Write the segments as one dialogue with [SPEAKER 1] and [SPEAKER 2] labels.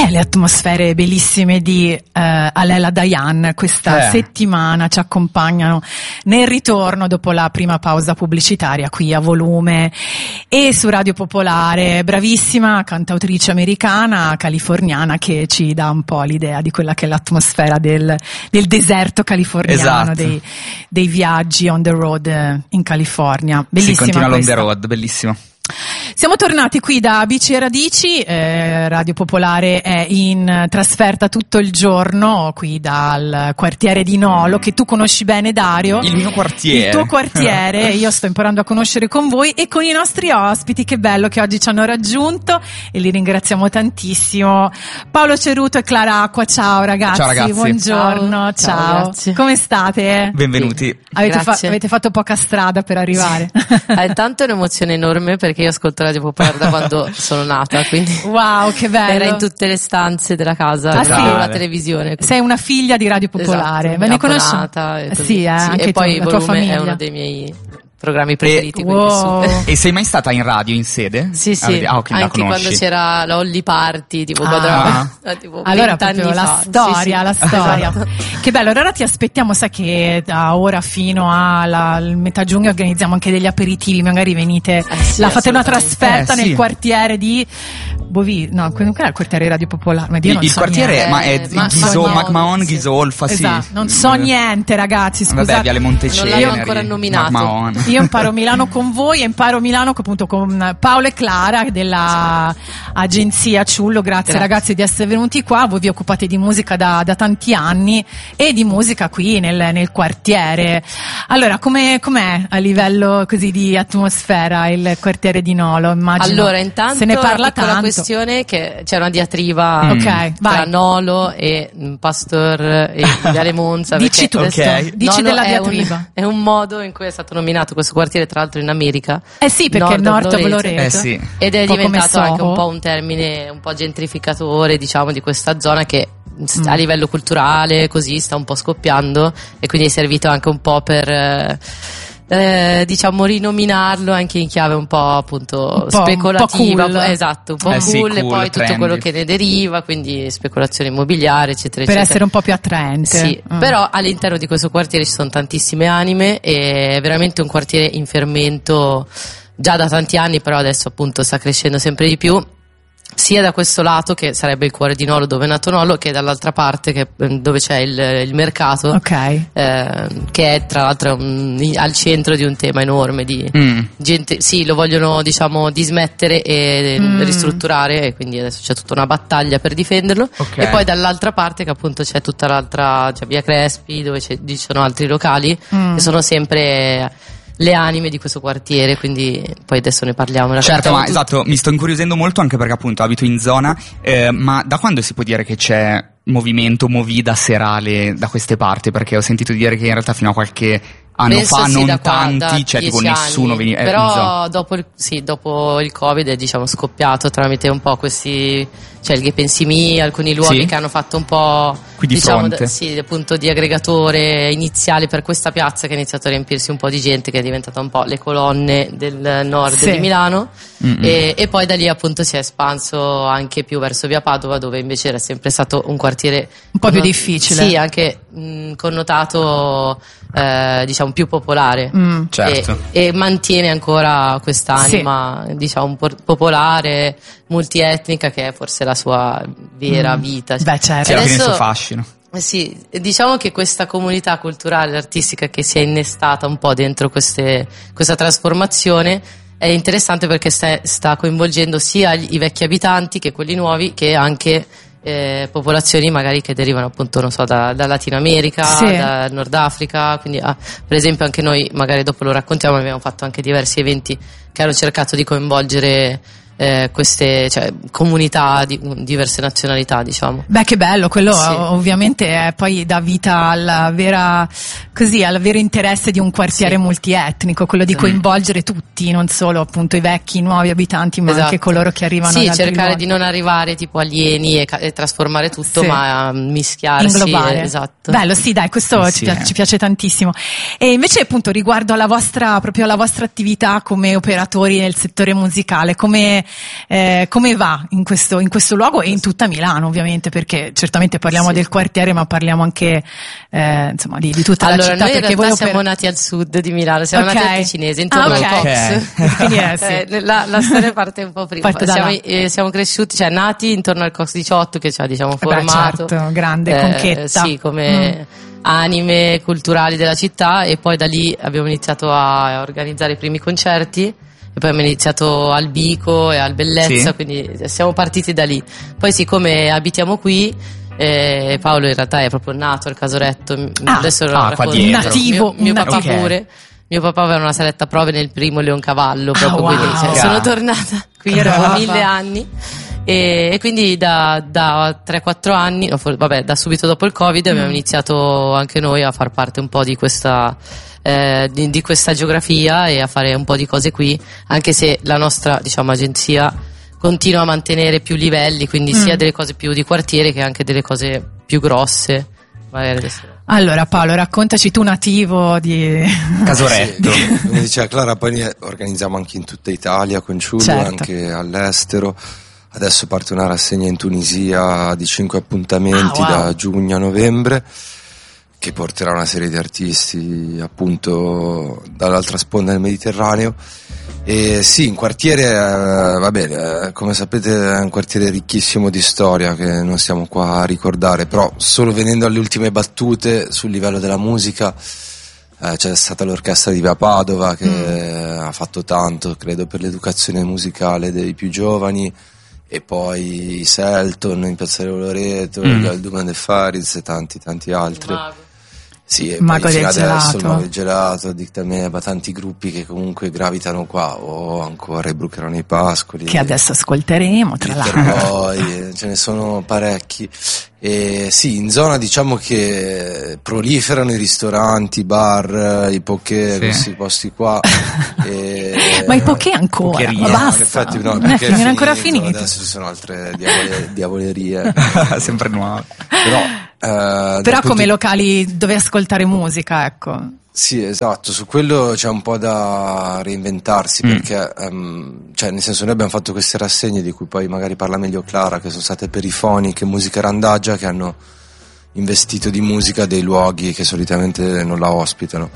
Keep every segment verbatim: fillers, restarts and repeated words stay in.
[SPEAKER 1] Eh, le atmosfere bellissime di eh, Alela Dayan questa
[SPEAKER 2] eh.
[SPEAKER 1] settimana ci accompagnano nel ritorno dopo la prima pausa pubblicitaria qui a Volume e su Radio Popolare. Bravissima cantautrice americana, californiana, che ci dà un po' l'idea di quella che è l'atmosfera del, del deserto californiano,
[SPEAKER 2] esatto.
[SPEAKER 1] dei, dei viaggi on the road in California. Bellissima.
[SPEAKER 2] Si continua
[SPEAKER 1] questa.
[SPEAKER 2] on the road, bellissimo.
[SPEAKER 1] Siamo tornati qui da A B C e Radici, eh, Radio Popolare è in trasferta tutto il giorno qui dal quartiere di Nolo, che tu conosci bene, Dario.
[SPEAKER 2] Il mio quartiere.
[SPEAKER 1] Il tuo quartiere, io sto imparando a conoscere con voi e con i nostri ospiti, che bello che oggi ci hanno raggiunto e li ringraziamo tantissimo. Paolo Ceruto e Clara Acqua, ciao ragazzi.
[SPEAKER 2] Ciao ragazzi.
[SPEAKER 1] Buongiorno, ciao. ciao. Come state?
[SPEAKER 2] Benvenuti.
[SPEAKER 1] Avete, fa- avete fatto poca strada per arrivare.
[SPEAKER 3] È tanto un'emozione enorme perché io ascolto Radio Popolare da quando sono nata, quindi
[SPEAKER 1] wow, che bello.
[SPEAKER 3] Era in tutte le stanze della casa,
[SPEAKER 1] ah,
[SPEAKER 3] sì?
[SPEAKER 1] la
[SPEAKER 3] televisione. Quindi.
[SPEAKER 1] Sei una figlia di Radio Popolare,
[SPEAKER 3] esatto,
[SPEAKER 1] me ne conosci?
[SPEAKER 3] E,
[SPEAKER 1] sì, eh,
[SPEAKER 3] sì,
[SPEAKER 1] anche
[SPEAKER 3] e poi
[SPEAKER 1] tu, la tua
[SPEAKER 3] Volume
[SPEAKER 1] famiglia
[SPEAKER 3] è uno dei miei programmi preferiti.
[SPEAKER 1] E, wow.
[SPEAKER 2] E sei mai stata in radio in sede?
[SPEAKER 3] Sì, sì,
[SPEAKER 2] ah, okay,
[SPEAKER 3] anche quando c'era la Holly Party, tipo,
[SPEAKER 1] ah.
[SPEAKER 3] quando, tipo
[SPEAKER 1] allora proprio
[SPEAKER 3] anni
[SPEAKER 1] la
[SPEAKER 3] fa.
[SPEAKER 1] storia,
[SPEAKER 3] sì, sì.
[SPEAKER 1] la storia. Che bello, allora ti aspettiamo, sai che da ora fino al metà giugno organizziamo anche degli aperitivi, magari venite,
[SPEAKER 3] eh sì,
[SPEAKER 1] la fate una trasferta
[SPEAKER 2] eh,
[SPEAKER 1] nel
[SPEAKER 2] sì.
[SPEAKER 1] quartiere di Bovi, no, non è il quartiere Radio Popolare, ma io non
[SPEAKER 2] il
[SPEAKER 1] so
[SPEAKER 2] quartiere
[SPEAKER 1] niente.
[SPEAKER 2] ma è
[SPEAKER 3] ma
[SPEAKER 2] Ghiso,
[SPEAKER 3] no,
[SPEAKER 2] McMahon,
[SPEAKER 3] sì.
[SPEAKER 2] Ghisolfa, sì.
[SPEAKER 1] Esatto, non so niente ragazzi, scusate.
[SPEAKER 2] Vabbè, Viale Monteceneri,
[SPEAKER 3] non l'hanno ancora nominato.
[SPEAKER 2] McMahon.
[SPEAKER 1] Io imparo Milano con voi e imparo Milano appunto con Paolo e Clara della agenzia Ciullo. Grazie, Grazie ragazzi di essere venuti qua. Voi vi occupate di musica da, da tanti anni e di musica qui nel, nel quartiere. Allora, com'è, com'è a livello così di atmosfera il quartiere di Nolo? Immagino.
[SPEAKER 3] Allora, intanto
[SPEAKER 1] se ne parla tanto.
[SPEAKER 3] La questione che c'è una diatriba
[SPEAKER 1] mm. okay,
[SPEAKER 3] tra
[SPEAKER 1] vai.
[SPEAKER 3] Nolo e Pastor e Viale Monza.
[SPEAKER 1] Dici tu,
[SPEAKER 2] okay.
[SPEAKER 1] dici
[SPEAKER 3] Nolo
[SPEAKER 1] della
[SPEAKER 3] è
[SPEAKER 1] diatriba.
[SPEAKER 3] Un, è un modo in cui è stato nominato questo quartiere, tra l'altro in America.
[SPEAKER 1] Eh sì, perché Nord of Loreto.
[SPEAKER 2] Eh sì.
[SPEAKER 3] Ed è
[SPEAKER 1] un
[SPEAKER 3] diventato anche un po' un termine un po' gentrificatore, diciamo, di questa zona che
[SPEAKER 1] mm.
[SPEAKER 3] a livello culturale così sta un po' scoppiando e quindi è servito anche un po' per eh, eh, diciamo rinominarlo anche in chiave un po' appunto
[SPEAKER 1] un po',
[SPEAKER 3] speculativa,
[SPEAKER 1] un po' cool.
[SPEAKER 3] esatto, un po'
[SPEAKER 2] eh
[SPEAKER 3] cool,
[SPEAKER 2] sì, cool
[SPEAKER 3] e poi
[SPEAKER 2] trendy.
[SPEAKER 3] tutto quello che ne deriva, quindi speculazione immobiliare eccetera
[SPEAKER 1] per
[SPEAKER 3] eccetera,
[SPEAKER 1] essere un po' più attraente.
[SPEAKER 3] sì, mm. Però all'interno di questo quartiere ci sono tantissime anime e è veramente un quartiere in fermento già da tanti anni, però adesso appunto sta crescendo sempre di più, sia da questo lato che sarebbe il cuore di Nolo dove è nato Nolo, che dall'altra parte che, dove c'è il, il mercato,
[SPEAKER 1] okay.
[SPEAKER 3] eh, che è tra l'altro um, al centro di un tema enorme di
[SPEAKER 2] mm.
[SPEAKER 3] gente, sì, lo vogliono diciamo dismettere e mm. ristrutturare e quindi adesso c'è tutta una battaglia per difenderlo,
[SPEAKER 2] okay.
[SPEAKER 3] E poi dall'altra parte che appunto c'è tutta l'altra, c'è via Crespi dove c'è, ci sono altri locali
[SPEAKER 1] mm.
[SPEAKER 3] che sono sempre le anime di questo quartiere, quindi poi adesso ne parliamo.
[SPEAKER 2] Certo, ma
[SPEAKER 3] tutto.
[SPEAKER 2] esatto, mi sto incuriosendo molto anche perché appunto abito in zona, eh, ma da quando si può dire che c'è movimento, movida serale da queste parti? Perché ho sentito dire che in realtà fino a qualche anno
[SPEAKER 3] Penso
[SPEAKER 2] fa
[SPEAKER 3] sì,
[SPEAKER 2] non
[SPEAKER 3] da qua,
[SPEAKER 2] tanti, cioè tipo
[SPEAKER 3] anni.
[SPEAKER 2] nessuno veniva. Eh,
[SPEAKER 3] però dopo il, sì, dopo il Covid è diciamo scoppiato tramite un po' questi, cioè il Gay Pensimi, alcuni luoghi
[SPEAKER 2] sì.
[SPEAKER 3] che hanno fatto un po'
[SPEAKER 2] qui di
[SPEAKER 3] diciamo
[SPEAKER 2] fronte.
[SPEAKER 3] da, sì, appunto di aggregatore iniziale per questa piazza che ha iniziato a riempirsi un po' di gente, che è diventata un po' le colonne del nord
[SPEAKER 1] sì.
[SPEAKER 3] di Milano.
[SPEAKER 2] Mm-hmm.
[SPEAKER 3] e, e poi da lì appunto si è espanso anche più verso via Padova, dove invece era sempre stato un quartiere
[SPEAKER 1] un po' più difficile,
[SPEAKER 3] sì, anche mh, connotato eh, diciamo più popolare,
[SPEAKER 1] mm.
[SPEAKER 2] certo.
[SPEAKER 3] e, e mantiene ancora quest'anima sì. diciamo un po' popolare, multietnica, che è forse la sua vera
[SPEAKER 1] mm.
[SPEAKER 3] vita.
[SPEAKER 1] Beh, certo.
[SPEAKER 2] Sì, alla fine il
[SPEAKER 3] Adesso,
[SPEAKER 2] suo fascino.
[SPEAKER 3] sì, diciamo che questa comunità culturale e artistica che si è innestata un po' dentro queste, questa trasformazione è interessante perché sta, sta coinvolgendo sia i vecchi abitanti che quelli nuovi, che anche eh, popolazioni magari che derivano appunto non so da, da Latino America,
[SPEAKER 1] sì.
[SPEAKER 3] da Nord Africa, quindi ah, per esempio anche noi magari dopo lo raccontiamo, abbiamo fatto anche diversi eventi che hanno cercato di coinvolgere Eh, queste cioè, comunità di diverse nazionalità, diciamo.
[SPEAKER 1] Beh, che bello, quello
[SPEAKER 3] sì.
[SPEAKER 1] ovviamente è, poi dà vita alla vera, così, al vero interesse di un quartiere
[SPEAKER 3] sì.
[SPEAKER 1] multietnico, quello di coinvolgere tutti, non solo appunto i vecchi, i nuovi abitanti, ma
[SPEAKER 3] esatto.
[SPEAKER 1] anche coloro che arrivano
[SPEAKER 3] sì,
[SPEAKER 1] da altri
[SPEAKER 3] cercare
[SPEAKER 1] luoghi.
[SPEAKER 3] di non arrivare tipo alieni e, ca- e trasformare tutto,
[SPEAKER 1] sì.
[SPEAKER 3] ma mischiarsi,
[SPEAKER 1] inglobare.
[SPEAKER 3] Esatto.
[SPEAKER 1] Bello, sì, dai, questo
[SPEAKER 2] sì,
[SPEAKER 1] ci, piace,
[SPEAKER 2] eh.
[SPEAKER 1] ci piace tantissimo. E invece appunto riguardo alla vostra proprio alla vostra attività come operatori nel settore musicale, come come, eh, come va in questo, in questo luogo e in tutta Milano, ovviamente, perché certamente parliamo sì. del quartiere, ma parliamo anche eh, insomma di, di tutta
[SPEAKER 3] allora,
[SPEAKER 1] la città.
[SPEAKER 3] Noi in
[SPEAKER 1] perché
[SPEAKER 3] realtà
[SPEAKER 1] voi
[SPEAKER 3] siamo
[SPEAKER 1] oper...
[SPEAKER 3] nati al sud di Milano, siamo
[SPEAKER 1] okay.
[SPEAKER 3] nati al Ticinese, intorno
[SPEAKER 1] ah, okay.
[SPEAKER 3] al Cox.
[SPEAKER 1] Quindi, eh, sì.
[SPEAKER 3] eh, la, la storia parte un po' prima.
[SPEAKER 1] Parte
[SPEAKER 3] siamo, eh, siamo cresciuti, cioè nati intorno al Cox diciotto che ci ha diciamo formato.
[SPEAKER 1] Beh, certo, grande
[SPEAKER 3] eh,
[SPEAKER 1] conchetta.
[SPEAKER 3] Sì, come mm. anime culturali della città, e poi da lì abbiamo iniziato a organizzare i primi concerti. E poi abbiamo iniziato al Bico e al Bellezza, sì. quindi siamo partiti da lì. Poi siccome abitiamo qui, eh, Paolo in realtà è proprio nato al Casoretto,
[SPEAKER 1] ah,
[SPEAKER 3] adesso lo
[SPEAKER 2] ah,
[SPEAKER 3] racconto.
[SPEAKER 1] Nativo,
[SPEAKER 3] mio, mio papà
[SPEAKER 1] okay.
[SPEAKER 3] pure. Mio papà aveva una saletta prove nel primo Leoncavallo, proprio
[SPEAKER 1] ah, wow.
[SPEAKER 3] quindi cioè, sono tornata qui da mille anni. E, e quindi da, da tre quattro anni, no, vabbè, da subito dopo il Covid mm. abbiamo iniziato anche noi a far parte un po' di questa eh, di, di questa geografia e a fare un po' di cose qui, anche se la nostra diciamo agenzia continua a mantenere più livelli, quindi mm. sia delle cose più di quartiere che anche delle cose più grosse. Magari adesso.
[SPEAKER 1] Allora Paolo, raccontaci tu nativo di
[SPEAKER 2] Casoretto.
[SPEAKER 4] Sì, come diceva Clara, poi organizziamo anche in tutta Italia con Ciullo, certo. anche all'estero. Adesso parte una rassegna in Tunisia di cinque appuntamenti ah, wow. da giugno a novembre, che porterà una serie di artisti appunto dall'altra sponda del Mediterraneo. E sì, in quartiere, eh, va bene, eh, come sapete è un quartiere ricchissimo di storia che non stiamo qua a ricordare, però solo venendo alle ultime battute sul livello della musica eh, c'è stata l'orchestra di Via Padova che mm. ha fatto tanto, credo, per l'educazione musicale dei più giovani. E poi i Selton in Piazzale Loreto, mm. gli Alduman e Fariz e tanti tanti altri.
[SPEAKER 3] Mago.
[SPEAKER 4] Sì, e
[SPEAKER 1] Mago
[SPEAKER 4] poi fino
[SPEAKER 1] del
[SPEAKER 4] adesso
[SPEAKER 1] Gelato.
[SPEAKER 4] il Mago del Gelato, Dictameba, tanti gruppi che comunque gravitano qua, o ancora i Brucheroni e Pascoli.
[SPEAKER 1] Che adesso ascolteremo, tra l'altro.
[SPEAKER 4] Poi ce ne sono parecchi. E sì, in zona diciamo che proliferano i ristoranti, i bar, i poké, sì. questi posti qua. e...
[SPEAKER 1] Ma i poké ancora,
[SPEAKER 4] Pocheria.
[SPEAKER 1] ma basta.
[SPEAKER 4] No, infatti, no,
[SPEAKER 1] non è,
[SPEAKER 4] è
[SPEAKER 1] non è ancora finito.
[SPEAKER 4] Adesso ci sono altre diavole, diavolerie.
[SPEAKER 2] Sempre nuove.
[SPEAKER 4] Però, eh,
[SPEAKER 1] Però come
[SPEAKER 4] punto...
[SPEAKER 1] locali dove ascoltare musica, ecco.
[SPEAKER 4] Sì, esatto, su quello c'è un po' da reinventarsi mm. perché, um, cioè nel senso noi abbiamo fatto queste rassegne di cui poi magari parla meglio Clara, che sono state perifoniche, musica randaggia, che hanno investito di musica dei luoghi che solitamente non la ospitano.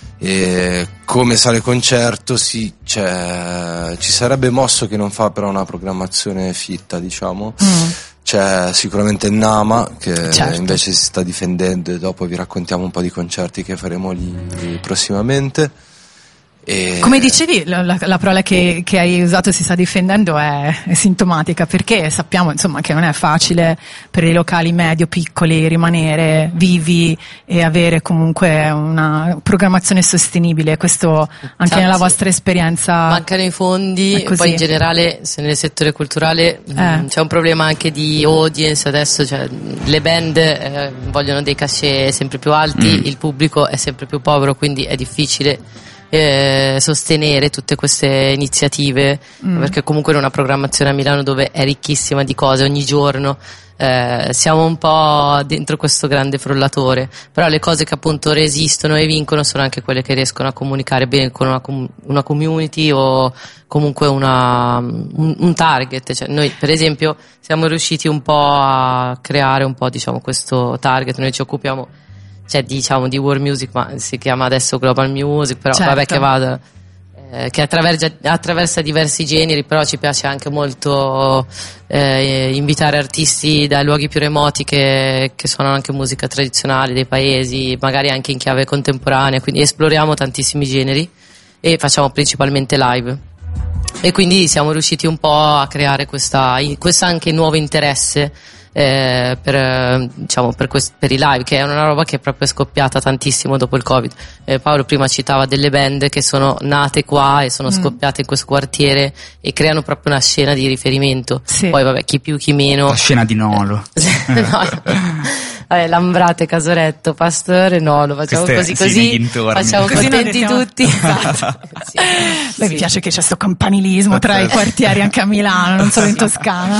[SPEAKER 4] E come sale concerto sì, c'è, ci sarebbe Mosso che non fa però una programmazione fitta, diciamo. Mm. C'è sicuramente Nama che certo. invece si sta difendendo, e dopo vi raccontiamo un po' di concerti che faremo lì prossimamente. E... Come
[SPEAKER 1] dicevi, la, la parola che, che hai usato, si sta difendendo, è, è sintomatica, perché sappiamo insomma che non è facile per i locali medio piccoli rimanere vivi e avere comunque una programmazione sostenibile. Questo anche Tanti. nella vostra esperienza.
[SPEAKER 3] Mancano i fondi, poi in generale se nel settore culturale eh. mh, c'è un problema anche di audience adesso, cioè, le band eh, vogliono dei cachet sempre più alti, mm. il pubblico è sempre più povero, quindi è difficile Eh, sostenere tutte queste iniziative mm. perché comunque in una programmazione a Milano dove è ricchissima di cose ogni giorno eh, siamo un po' dentro questo grande frullatore, però le cose che appunto resistono e vincono sono anche quelle che riescono a comunicare bene con una, com- una community o comunque una, un, un target, cioè, noi per esempio siamo riusciti un po' a creare un po' diciamo questo target, noi ci occupiamo cioè diciamo di world music, ma si chiama adesso global music, però certo. vabbè che vada eh, che attraversa, attraversa diversi generi, però ci piace anche molto eh, invitare artisti dai luoghi più remoti che, che suonano anche musica tradizionale dei paesi, magari anche in chiave contemporanea, quindi esploriamo tantissimi generi e facciamo principalmente live, e quindi siamo riusciti un po' a creare questa, questo anche nuovo interesse Eh, per, diciamo, per, quest- per i live, che è una roba che è proprio scoppiata tantissimo dopo il Covid. eh, Paolo prima citava delle band che sono nate qua e sono mm. scoppiate in questo quartiere e creano proprio una scena di riferimento, sì. poi vabbè chi più chi meno,
[SPEAKER 2] la scena di Nolo.
[SPEAKER 3] no, Vabbè, Lambrate, Casoretto, Pastore, no, lo facciamo
[SPEAKER 2] Queste,
[SPEAKER 3] così
[SPEAKER 2] sì,
[SPEAKER 3] così, facciamo
[SPEAKER 1] così
[SPEAKER 3] contenti
[SPEAKER 1] siamo...
[SPEAKER 3] tutti. Esatto.
[SPEAKER 1] Sì. Beh, sì. Mi piace che c'è sto campanilismo tra i quartieri anche a Milano, non solo in Toscana.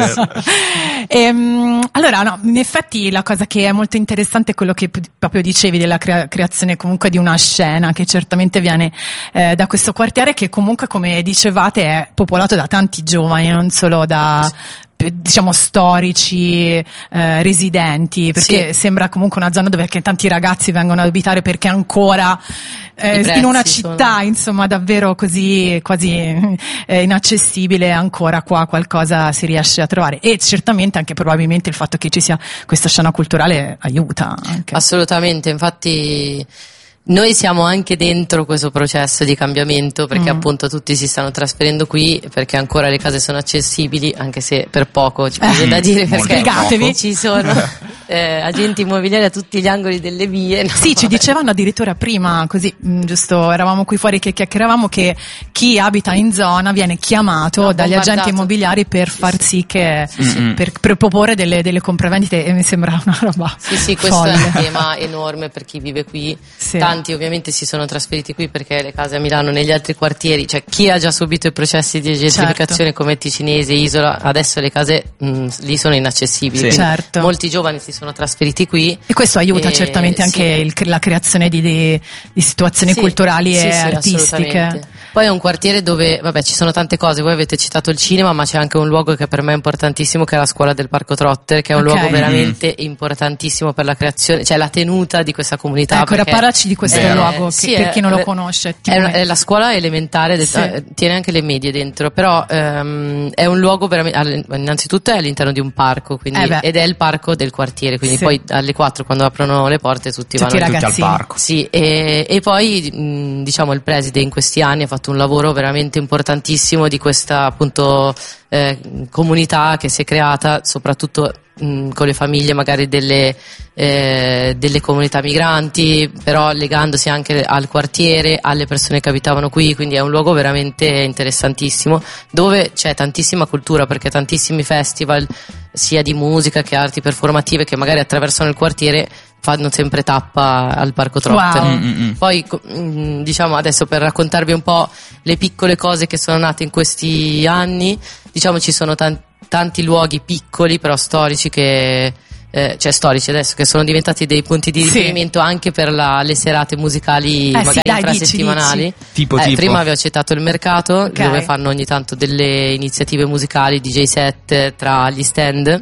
[SPEAKER 1] e, allora, no, in effetti la cosa che è molto interessante è quello che proprio dicevi della crea- creazione comunque di una scena che certamente viene eh, da questo quartiere, che comunque, come dicevate, è popolato da tanti giovani, non solo da, diciamo, storici, eh, residenti, perché sì. sembra comunque una zona dove anche tanti ragazzi vengono ad abitare, perché ancora eh, in una città sono... insomma davvero così quasi eh, inaccessibile, ancora qua qualcosa si riesce a trovare, e certamente anche probabilmente il fatto che ci sia questa scena culturale aiuta anche.
[SPEAKER 3] Assolutamente, infatti noi siamo anche dentro questo processo di cambiamento, perché mm. appunto tutti si stanno trasferendo qui, perché ancora le case sono accessibili, anche se per poco ci viene eh, da dire, perché ci sono eh, agenti immobiliari a tutti gli angoli delle vie. No?
[SPEAKER 1] Sì, ci dicevano addirittura prima, così mh, giusto, eravamo qui fuori che chiacchieravamo, che chi abita in zona viene chiamato no, dagli agenti immobiliari per far sì che sì, sì. Per, per proporre delle, delle compravendite, e mi sembra una roba
[SPEAKER 3] sì sì questo
[SPEAKER 1] folle.
[SPEAKER 3] È un tema enorme per chi vive qui. Sì. Tanti ovviamente si sono trasferiti qui perché le case a Milano, negli altri quartieri, cioè chi ha già subito i processi di gentrificazione, certo. come Ticinese, Isola, adesso le case mh, lì sono inaccessibili, sì. certo. molti giovani si sono trasferiti qui
[SPEAKER 1] e questo aiuta e, certamente anche sì. il, la creazione di, di, di situazioni sì. culturali sì, e sì, artistiche.
[SPEAKER 3] Poi è un quartiere dove, vabbè, ci sono tante cose, voi avete citato il cinema, ma c'è anche un luogo che per me è importantissimo, che è la scuola del Parco Trotter, che è un okay. luogo veramente mm. importantissimo per la creazione, cioè la tenuta di questa comunità.
[SPEAKER 1] Ecco,
[SPEAKER 3] perché,
[SPEAKER 1] parlaci di questo
[SPEAKER 3] eh,
[SPEAKER 1] luogo, che,
[SPEAKER 3] sì,
[SPEAKER 1] per
[SPEAKER 3] è,
[SPEAKER 1] chi non lo conosce.
[SPEAKER 3] È, una, è la scuola elementare, del, sì. eh, tiene anche le medie dentro, però ehm, è un luogo veramente, innanzitutto è all'interno di un parco, quindi, eh ed è il parco del quartiere, quindi sì. poi alle quattro quando aprono le porte tutti, tutti vanno
[SPEAKER 2] tutti al parco.
[SPEAKER 3] Sì, e, e poi mh, diciamo il preside in questi anni ha fatto un lavoro veramente importantissimo di questa appunto eh, comunità che si è creata soprattutto mh, con le famiglie magari delle, eh, delle comunità migranti, però legandosi anche al quartiere, alle persone che abitavano qui, quindi è un luogo veramente interessantissimo dove c'è tantissima cultura, perché tantissimi festival sia di musica che arti performative che magari attraversano il quartiere fanno sempre tappa al Parco Trotter.
[SPEAKER 1] Wow.
[SPEAKER 3] Mm-hmm. Poi diciamo adesso per raccontarvi un po' le piccole cose che sono nate in questi anni, diciamo ci sono tanti, tanti luoghi piccoli però storici che eh, cioè storici adesso che sono diventati dei punti di riferimento sì. anche per la, le serate musicali eh, magari sì, dai, infrasettimanali.
[SPEAKER 1] Dici, dici.
[SPEAKER 2] Tipo,
[SPEAKER 3] eh,
[SPEAKER 2] tipo.
[SPEAKER 3] Prima vi ho citato il mercato,
[SPEAKER 1] okay.
[SPEAKER 3] dove fanno ogni tanto delle iniziative musicali, D J set tra gli stand.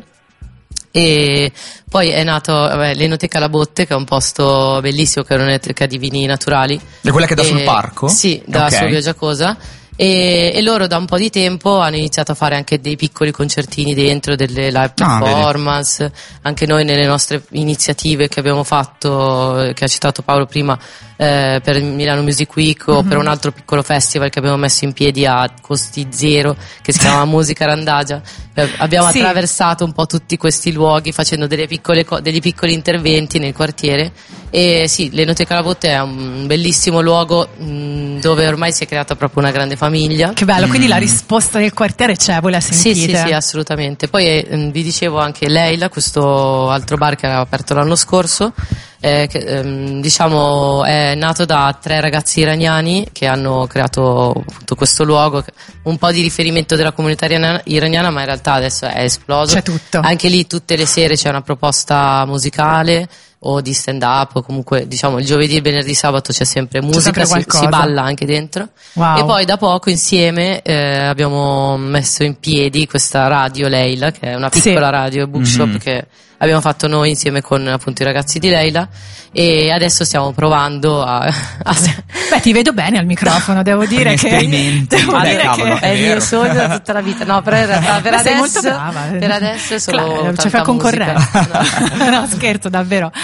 [SPEAKER 3] E poi è nato vabbè, l'Enoteca La Botte, che è un posto bellissimo, che è un'enoteca di vini naturali.
[SPEAKER 2] È quella che dà
[SPEAKER 3] e,
[SPEAKER 2] sul parco?
[SPEAKER 3] Sì, da
[SPEAKER 2] okay.
[SPEAKER 3] su Via Giacosa. E, e loro da un po' di tempo hanno iniziato a fare anche dei piccoli concertini dentro, delle live performance. Ah, anche noi nelle nostre iniziative che abbiamo fatto, che ha citato Paolo prima, eh, per Milano Music Week o mm-hmm. per un altro piccolo festival che abbiamo messo in piedi a costi zero, che si chiama Musica Randagia. Eh, abbiamo sì. attraversato un po' tutti questi luoghi facendo delle piccole co- degli piccoli interventi nel quartiere. E sì, l'Enoteca La Botte è un bellissimo luogo mh, dove ormai si è creata proprio una grande famiglia.
[SPEAKER 1] Che bello, mm. quindi la risposta del quartiere c'è, voi la sentite?
[SPEAKER 3] Sì, sì, sì, assolutamente. Poi eh, vi dicevo anche Leila, questo altro bar che aveva aperto l'anno scorso, eh, che ehm, diciamo è nato da tre ragazzi iraniani che hanno creato appunto questo luogo, un po' di riferimento della comunità iraniana, ma in realtà adesso è esploso.
[SPEAKER 1] C'è tutto.
[SPEAKER 3] Anche lì tutte le sere c'è una proposta musicale o di stand up, o comunque diciamo il giovedì, il venerdì, sabato c'è sempre musica,
[SPEAKER 1] c'è sempre
[SPEAKER 3] si, si balla anche dentro.
[SPEAKER 1] Wow.
[SPEAKER 3] E poi da poco insieme eh, abbiamo messo in piedi questa radio Leila, che è una piccola sì. radio bookshop mm-hmm. che abbiamo fatto noi insieme con appunto i ragazzi di Leila, e adesso stiamo provando a, a...
[SPEAKER 1] Beh, ti vedo bene al microfono, devo dire che devo
[SPEAKER 2] Beh,
[SPEAKER 1] dire
[SPEAKER 2] cavolo,
[SPEAKER 1] che
[SPEAKER 3] è il mio sogno da tutta la vita. No, per, per, per adesso
[SPEAKER 1] sei molto brava.
[SPEAKER 3] per adesso è solo
[SPEAKER 1] Claro,
[SPEAKER 3] tanta
[SPEAKER 1] ci fa concorrenza.
[SPEAKER 3] No.
[SPEAKER 1] No, scherzo, davvero.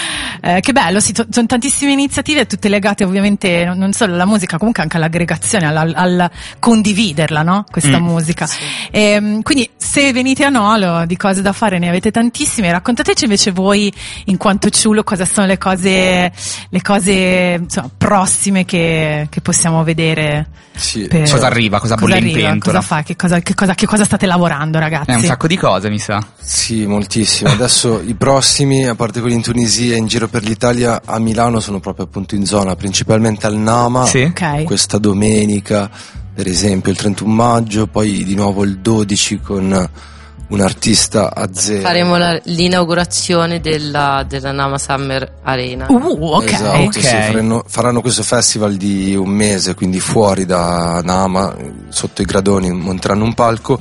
[SPEAKER 1] Eh, che bello, sì, to- sono tantissime iniziative, tutte legate ovviamente non solo alla musica, comunque anche all'aggregazione, al, al condividerla, no? Questa mm. musica. Sì. E, quindi se venite a Nolo di cose da fare ne avete tantissime, raccontateci invece voi in quanto Ciullo cosa sono le cose, le cose insomma, prossime che, che possiamo vedere.
[SPEAKER 2] Sì. Per... Cosa arriva, cosa, cosa bolle in pentola?
[SPEAKER 1] Cosa fa, che cosa, che, cosa, che cosa state lavorando, ragazzi?
[SPEAKER 2] È un sacco di cose, mi sa.
[SPEAKER 4] Sì, moltissimo. Adesso i prossimi, a parte quelli in Tunisia e in giro per l'Italia, a Milano sono proprio appunto in zona, principalmente al Nama,
[SPEAKER 2] sì.
[SPEAKER 1] Okay.
[SPEAKER 4] Questa domenica, per esempio il trentuno maggio, poi di nuovo il dodici con un artista a zero.
[SPEAKER 3] Faremo la, l'inaugurazione della, della Nama Summer Arena.
[SPEAKER 1] Uh, ok.
[SPEAKER 4] Esatto,
[SPEAKER 1] okay.
[SPEAKER 4] Sì, faranno, faranno questo festival di un mese, quindi fuori da Nama, sotto i gradoni, monteranno un palco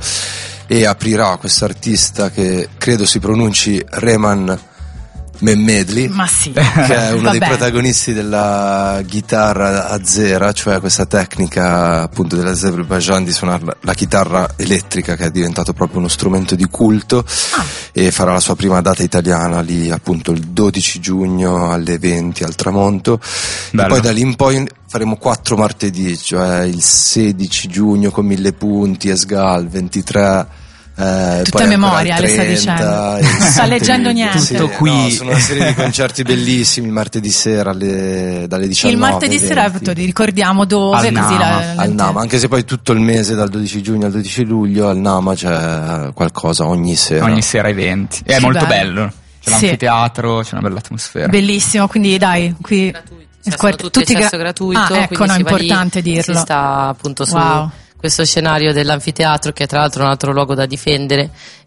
[SPEAKER 4] e aprirà questo artista che credo si pronunci Reman Mehmedli,
[SPEAKER 1] ma sì,
[SPEAKER 4] che è uno
[SPEAKER 1] Vabbè.
[SPEAKER 4] dei protagonisti della chitarra azera, cioè questa tecnica appunto dell'Azerbaijan di suonare la, la chitarra elettrica, che è diventato proprio uno strumento di culto. Ah. E farà la sua prima data italiana lì appunto il dodici giugno alle venti al tramonto. Bello. E poi da lì in poi faremo quattro martedì, cioè il sedici giugno con Mille Punti, Esgal, ventitré Eh,
[SPEAKER 1] tutta memoria le sta dicendo, non sta leggendo niente.
[SPEAKER 4] Sì,
[SPEAKER 2] tutto qui.
[SPEAKER 4] No, sono una serie di concerti bellissimi il martedì sera alle, dalle diciannove.
[SPEAKER 1] Il martedì sera ricordiamo dove,
[SPEAKER 2] al
[SPEAKER 1] così
[SPEAKER 2] Nama.
[SPEAKER 1] La,
[SPEAKER 4] al Nama, anche se poi tutto il mese dal dodici giugno al dodici luglio al Nama c'è qualcosa ogni sera.
[SPEAKER 2] Ogni sera eventi. È sì, molto bello. bello. C'è
[SPEAKER 1] sì.
[SPEAKER 2] l'anfiteatro, c'è una bella atmosfera.
[SPEAKER 1] Quellissimo, quindi dai, qui
[SPEAKER 3] cioè, quart- tutti, tutti accesso gra- gratuito.
[SPEAKER 1] Ah, ecco, no, è importante
[SPEAKER 3] lì,
[SPEAKER 1] dirlo.
[SPEAKER 3] Si sta appunto su
[SPEAKER 1] wow.
[SPEAKER 3] questo scenario dell'anfiteatro, che è tra l'altro un altro luogo da difendere,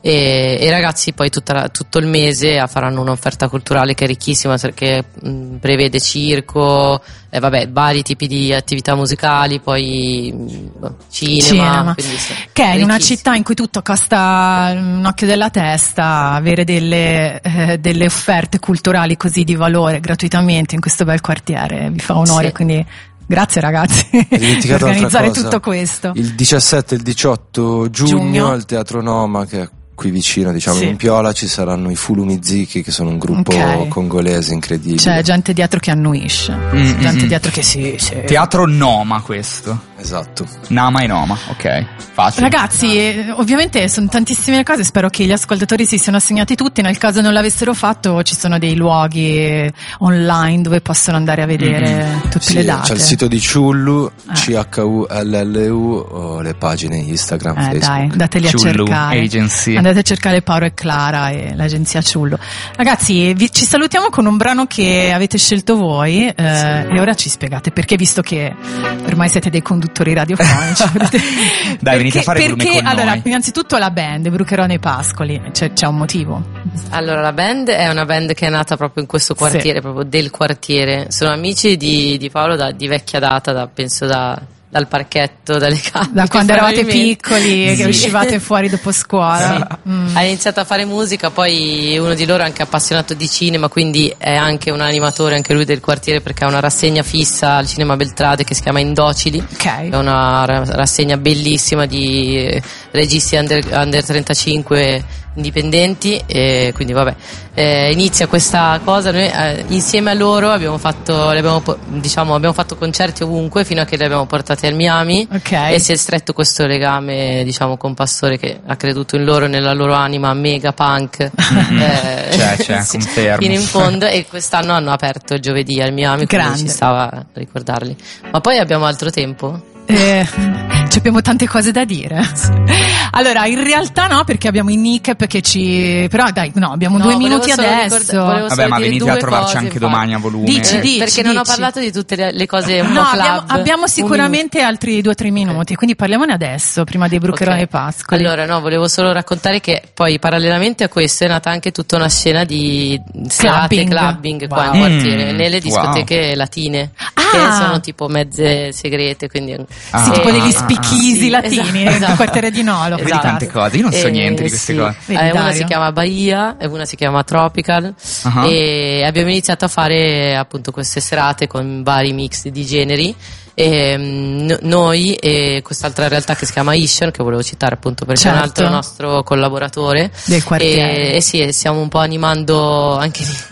[SPEAKER 3] e, e i ragazzi poi tutta, tutto il mese faranno un'offerta culturale che è ricchissima, perché mh, prevede circo, eh, vabbè, vari tipi di attività musicali, poi mh, cinema,
[SPEAKER 1] cinema.
[SPEAKER 3] Quindi, sì,
[SPEAKER 1] che è in una città in cui tutto costa un occhio della testa, avere delle, eh, delle offerte culturali così di valore gratuitamente in questo bel quartiere vi fa onore, sì. Quindi grazie ragazzi per organizzare tutto questo.
[SPEAKER 4] Il diciassette e il diciotto giugno,
[SPEAKER 1] giugno
[SPEAKER 4] al Teatro Noma, che è qui vicino, diciamo,
[SPEAKER 1] sì.
[SPEAKER 4] in Piola, ci saranno i Fulumiziki, che sono un gruppo okay. congolese incredibile.
[SPEAKER 1] C'è gente dietro che annuisce, mm-hmm. gente dietro che sì, sì.
[SPEAKER 2] Teatro Noma questo.
[SPEAKER 4] Esatto.
[SPEAKER 2] Nama e Noma, ok. Facile.
[SPEAKER 1] Ragazzi, eh, ovviamente sono tantissime cose, spero che gli ascoltatori si siano segnati tutti, nel caso non l'avessero fatto ci sono dei luoghi online dove possono andare a vedere mm-hmm. tutte
[SPEAKER 4] sì,
[SPEAKER 1] le date.
[SPEAKER 4] C'è il sito di Ciullu, ah. C H U L L U, o le pagine Instagram,
[SPEAKER 1] eh,
[SPEAKER 4] Facebook.
[SPEAKER 1] Dai, dateli
[SPEAKER 2] Ciullu
[SPEAKER 1] a cercare.
[SPEAKER 2] Agency.
[SPEAKER 1] Andate a cercare Paolo e Clara e l'agenzia Ciullo. Ragazzi, vi, ci salutiamo con un brano che avete scelto voi, eh, sì. E ora ci spiegate perché, visto che ormai siete dei conduttori radiofonici.
[SPEAKER 2] Dai,
[SPEAKER 1] perché,
[SPEAKER 2] venite a fare
[SPEAKER 1] perché,
[SPEAKER 2] Brume con
[SPEAKER 1] allora,
[SPEAKER 2] noi.
[SPEAKER 1] Innanzitutto la band Brucherò nei Pascoli, c'è, c'è un motivo?
[SPEAKER 3] Allora, la band è una band che è nata proprio in questo quartiere, sì. proprio del quartiere. Sono amici di, di Paolo da, di vecchia data, da, penso da... dal parchetto, dalle case.
[SPEAKER 1] Da quando eravate piccoli, sì. che uscivate fuori dopo scuola.
[SPEAKER 3] Sì. Mm. Ha iniziato a fare musica, poi uno di loro è anche appassionato di cinema, quindi è anche un animatore, anche lui del quartiere, perché ha una rassegna fissa al Cinema Beltrade che si chiama Indocili.
[SPEAKER 1] Okay.
[SPEAKER 3] È una rassegna bellissima di registi under, under trentacinque indipendenti, e quindi vabbè, eh, inizia questa cosa. Noi eh, insieme a loro abbiamo fatto, le abbiamo, diciamo, abbiamo fatto concerti ovunque fino a che li abbiamo portati al Miami,
[SPEAKER 1] okay.
[SPEAKER 3] E si è stretto questo legame, diciamo, con Pastore, che ha creduto in loro, nella loro anima mega punk.
[SPEAKER 2] Mm-hmm.
[SPEAKER 3] eh,
[SPEAKER 2] c'è, c'è,
[SPEAKER 3] sì,
[SPEAKER 2] confermo.
[SPEAKER 3] fino in fondo, e quest'anno hanno aperto il giovedì al Miami, quindi ci stava a ricordarli. Ma poi abbiamo altro tempo?
[SPEAKER 1] Eh, abbiamo tante cose da dire. Allora, in realtà no, perché abbiamo i Nick che ci. Però dai, no, abbiamo
[SPEAKER 3] no,
[SPEAKER 1] due minuti
[SPEAKER 3] adesso.
[SPEAKER 1] Ricorda-
[SPEAKER 2] Vabbè, ma venite a trovarci
[SPEAKER 3] cose,
[SPEAKER 2] anche
[SPEAKER 3] infatti.
[SPEAKER 2] domani a volume.
[SPEAKER 1] Dici,
[SPEAKER 3] eh,
[SPEAKER 1] dici,
[SPEAKER 3] perché
[SPEAKER 1] dici.
[SPEAKER 3] non ho parlato di tutte le, le cose un
[SPEAKER 1] no,
[SPEAKER 3] po' club.
[SPEAKER 1] abbiamo, abbiamo sicuramente altri due o tre minuti, quindi parliamone adesso, prima dei Brucheroni
[SPEAKER 3] okay.
[SPEAKER 1] e Pascoli.
[SPEAKER 3] Allora, no, volevo solo raccontare che poi parallelamente a questo è nata anche tutta una scena di serate
[SPEAKER 1] clubbing,
[SPEAKER 3] clubbing
[SPEAKER 1] wow.
[SPEAKER 3] qua in quartiere,
[SPEAKER 2] mm,
[SPEAKER 3] nelle discoteche
[SPEAKER 2] wow.
[SPEAKER 3] latine,
[SPEAKER 1] ah.
[SPEAKER 3] che sono tipo mezze segrete, quindi
[SPEAKER 1] ah. sì, tipo degli speakeasy
[SPEAKER 3] sì,
[SPEAKER 1] latini
[SPEAKER 3] esatto.
[SPEAKER 1] nel quartiere di Nolo.
[SPEAKER 2] Vedi tante cose, io non so
[SPEAKER 3] e,
[SPEAKER 2] niente di queste
[SPEAKER 3] sì.
[SPEAKER 2] cose.
[SPEAKER 3] Eh, una si chiama Bahia e una si chiama Tropical, uh-huh. E abbiamo iniziato a fare appunto queste serate con vari mix di generi. E, n- noi e quest'altra realtà che si chiama Ishan, che volevo citare appunto perché certo. è un altro nostro collaboratore
[SPEAKER 1] del quartiere,
[SPEAKER 3] e, e sì, stiamo un po' animando anche lì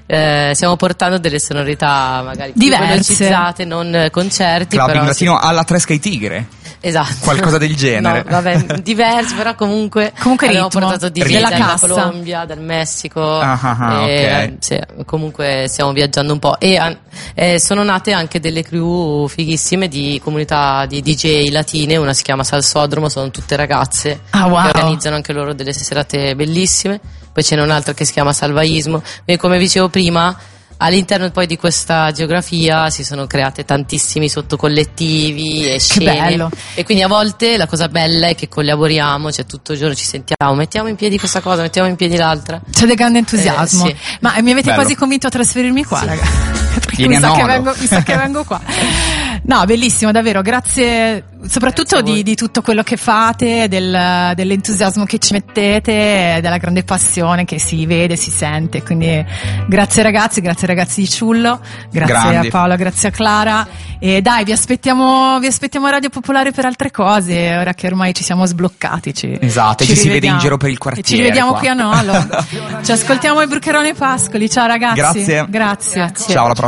[SPEAKER 3] eh, stiamo portando delle sonorità magari più
[SPEAKER 1] diverse,
[SPEAKER 3] velocizzate, non concerti.
[SPEAKER 2] Clubbing
[SPEAKER 3] però
[SPEAKER 2] latino
[SPEAKER 3] sì.
[SPEAKER 2] alla Tresca e Tigre.
[SPEAKER 3] Esatto.
[SPEAKER 2] Qualcosa del genere.
[SPEAKER 3] No, vabbè, diversi, però comunque,
[SPEAKER 1] comunque
[SPEAKER 3] abbiamo
[SPEAKER 1] ritmo,
[SPEAKER 3] portato D J
[SPEAKER 1] della
[SPEAKER 3] dalla
[SPEAKER 1] cassa.
[SPEAKER 3] Colombia, dal Messico.
[SPEAKER 2] Ah, ah, ah,
[SPEAKER 3] e,
[SPEAKER 2] okay.
[SPEAKER 3] sì, comunque stiamo viaggiando un po'. E eh, sono nate anche delle crew fighissime di comunità di D J latine. Una si chiama Salsodromo, sono tutte ragazze
[SPEAKER 1] ah, wow.
[SPEAKER 3] che organizzano anche loro delle serate bellissime. Poi c'è un'altra che si chiama Salvaismo. E come dicevo prima, all'interno poi di questa geografia si sono create tantissimi sottocollettivi e scene.
[SPEAKER 1] Che bello.
[SPEAKER 3] E quindi a volte la cosa bella è che collaboriamo, cioè tutto il giorno ci sentiamo, mettiamo in piedi questa cosa, mettiamo in piedi l'altra.
[SPEAKER 1] C'è del grande entusiasmo.
[SPEAKER 3] Eh, sì.
[SPEAKER 1] Ma mi avete
[SPEAKER 2] Bello.
[SPEAKER 1] quasi convinto a trasferirmi qua,
[SPEAKER 3] Sì.
[SPEAKER 1] ragazzi.
[SPEAKER 2] Vieni
[SPEAKER 1] mi,
[SPEAKER 2] a
[SPEAKER 1] sa che
[SPEAKER 2] Nono.
[SPEAKER 1] vengo, mi sa che vengo qua. No, bellissimo, davvero, grazie soprattutto
[SPEAKER 3] Grazie a
[SPEAKER 1] di,
[SPEAKER 3] voi.
[SPEAKER 1] di tutto quello che fate, del, dell'entusiasmo che ci mettete, della grande passione che si vede, si sente. Quindi grazie ragazzi, grazie ragazzi di Ciullo, grazie
[SPEAKER 2] Grandi.
[SPEAKER 1] a Paola, grazie a Clara. E dai, vi aspettiamo, vi aspettiamo a Radio Popolare per altre cose, ora che ormai ci siamo sbloccati. Ci,
[SPEAKER 2] Esatto, ci si vede in giro per il
[SPEAKER 1] E
[SPEAKER 2] quartiere.
[SPEAKER 1] ci rivediamo
[SPEAKER 2] qua.
[SPEAKER 1] qui a Nolo. Ci ascoltiamo il Brucherone Pascoli. Ciao ragazzi.
[SPEAKER 2] Grazie.
[SPEAKER 1] Grazie.
[SPEAKER 3] Grazie.
[SPEAKER 2] Ciao, alla prossima.